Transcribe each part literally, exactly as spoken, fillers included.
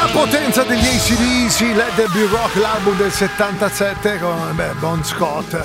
La potenza degli A C D C, Let There Be Rock, l'album del settantasette con beh, Bon Scott.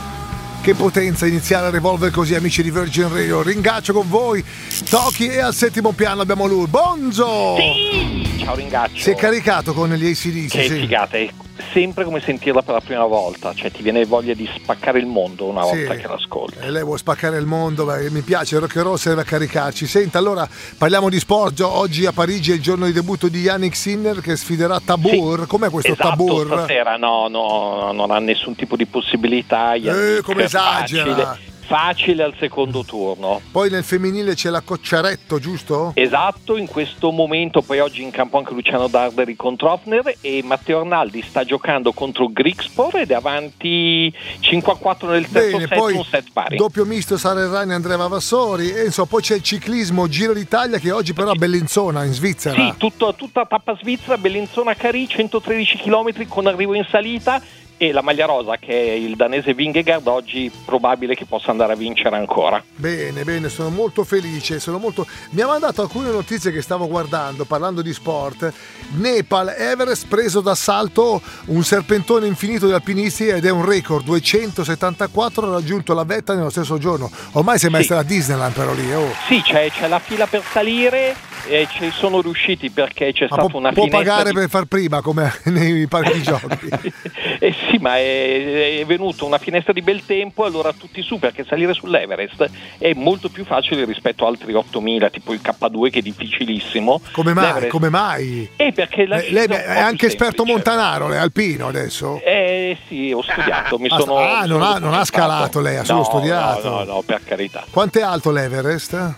Che potenza iniziare a Revolver così, amici di Virgin Radio. Ringaccio con voi, Toki, e al settimo piano abbiamo lui, Bonzo. Sì, ciao Ringaccio. Si è caricato con gli A C D C. Che sì. figata, è sempre come sentirla per la prima volta, cioè ti viene voglia di spaccare il mondo una volta sì. che l'ascolti. E lei vuole spaccare il mondo, beh, mi piace, il rock and roll serve a caricarci. Senta, allora parliamo di sport. Oggi a Parigi è il giorno di debutto di Yannick Sinner che sfiderà Tabor. Sì. Com'è questo esatto, Tabor? Stasera no, no, non ha nessun tipo di possibilità. Eh, come esagera. Facile. Facile al secondo turno. Poi nel femminile c'è la Cocciaretto, giusto? Esatto, in questo momento poi oggi in campo anche Luciano Darderi contro Hofner e Matteo Arnaldi sta giocando contro Grigspor ed è avanti cinque a quattro nel terzo Bene, set, poi un set pari. Doppio misto Sara Errani e Andrea Vavassori e insomma poi c'è il ciclismo Giro d'Italia che oggi però a Bellinzona in Svizzera. Sì, tutto, tutta tappa svizzera, Bellinzona-Carì, centotredici chilometri con arrivo in salita. E la maglia rosa, che è il danese Vingegaard, oggi probabile che possa andare a vincere ancora. Bene, bene, sono molto felice, sono molto... Mi ha mandato alcune notizie che stavo guardando, parlando di sport. Nepal, Everest preso d'assalto un serpentone infinito di alpinisti ed è un record, duecentosettantaquattro, ha raggiunto la vetta nello stesso giorno. Ormai sei maestra a Disneyland però lì, oh. Sì, c'è, c'è la fila per salire e ci sono riusciti perché c'è Ma stata può, una può finestra pagare di... per far prima come nei parchi giochi. Eh sì, ma è, è venuta una finestra di bel tempo, allora tutti su, perché salire sull'Everest è molto più facile rispetto a altri ottomila, tipo il K due che è difficilissimo. Come mai? L'Everest... Come mai? Eh, perché la lei, lei è anche esperto semplice. montanaro, lei è alpino adesso? Eh sì, ho studiato, mi ah, sono... Ah, mi non, sono ha, non ha scalato lei, ha solo no, studiato. No, no, no, per carità. Quanto è alto l'Everest?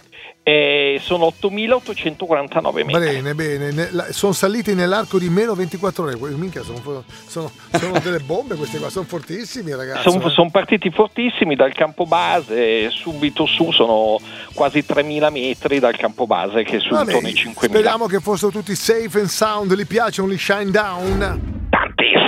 Eh, sono ottomilaottocentoquarantanove metri. Bene, bene. Ne, la, sono saliti nell'arco di meno ventiquattro ore. Minchia, sono, sono, sono delle bombe queste qua, sono fortissimi ragazzi. Sono, eh. sono partiti fortissimi dal campo base, subito su sono quasi tremila metri dal campo base che è su intorno ai cinquemila. Speriamo che fossero tutti safe and sound, gli piace un Shine Down.